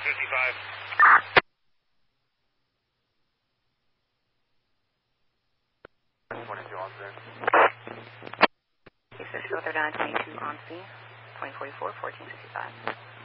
1455. 22 on scene. Case 6, 3922 on scene. 2044, 1455.